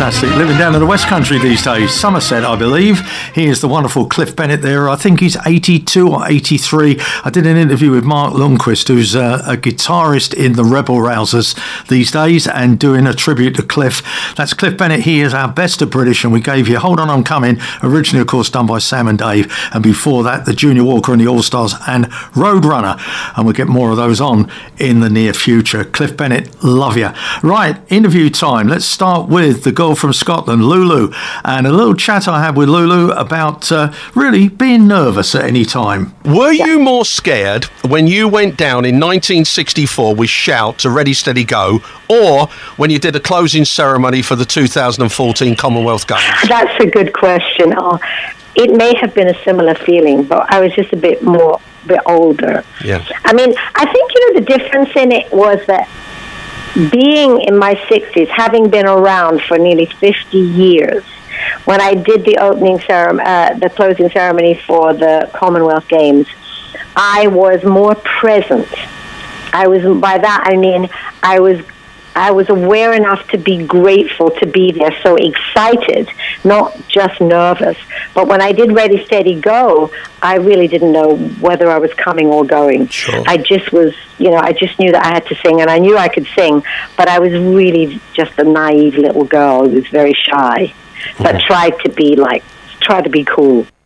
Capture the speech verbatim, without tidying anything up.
fantastic. Living down in the West Country these days, Somerset, I believe. He is the wonderful Cliff Bennett there. I think he's eighty-two or eighty-three. I did an interview with Mark Lundquist, who's a, a guitarist in the Rebel Rousers these days, and doing a tribute to Cliff. That's Cliff Bennett. He is our best of British, and we gave you Hold On I'm Coming, originally, of course, done by Sam and Dave, and before that, the Junior Walker and the All-Stars and Roadrunner, and we'll get more of those on in the near future. Cliff Bennett, love you. Right, interview time. Let's start with the girl from Scotland, Lulu, and a little chat I had with Lulu about uh, really being nervous at any time. Were you more scared when you went down in nineteen sixty-four with Shout to Ready Steady Go, or when you did a closing ceremony for the two thousand fourteen Commonwealth Games? That's a good question. Oh, it may have been a similar feeling, but I was just a bit more, bit older. Yeah. I mean, I think, you know, the difference in it was that being in my sixties, having been around for nearly fifty years, when I did the opening ceremony, uh, the closing ceremony for the Commonwealth Games, I was more present. I was, by that I mean, I was, I was aware enough to be grateful to be there, so excited, not just nervous. But when I did Ready, Steady, Go, I really didn't know whether I was coming or going. Sure. I just was, you know, I just knew that I had to sing, and I knew I could sing, but I was really just a naive little girl who was very shy, but tried to be like, tried to be cool.